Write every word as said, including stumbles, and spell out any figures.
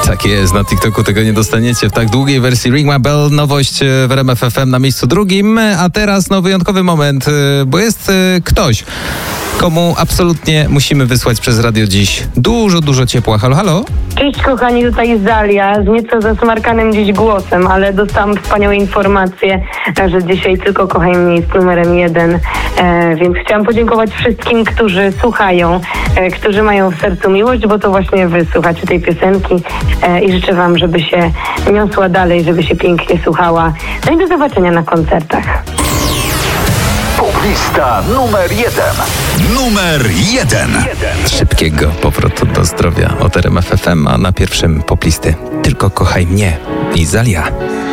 Tak jest, na TikToku tego nie dostaniecie w tak długiej wersji. Ring My Bell, nowość w R M F F M na miejscu drugim, a teraz no wyjątkowy moment, bo jest ktoś, komu absolutnie musimy wysłać przez radio dziś dużo, dużo ciepła. Halo, halo? Cześć kochani, tutaj jest Dalia z nieco zasmarkanym dziś głosem, ale dostałam wspaniałe informacje, że dzisiaj Tylko Kochaj Mnie jest numerem jeden, e, więc chciałam podziękować wszystkim, którzy słuchają, e, którzy mają w sercu miłość, bo to właśnie wy słuchacie tej piosenki e, i życzę wam, żeby się niosła dalej, żeby się pięknie słuchała. No i do zobaczenia na koncertach. Poplista numer jeden. Numer jeden. Szybkiego powrotu do zdrowia od R M F F M, a na pierwszym poplisty Tylko Kochaj Mnie i Zalia.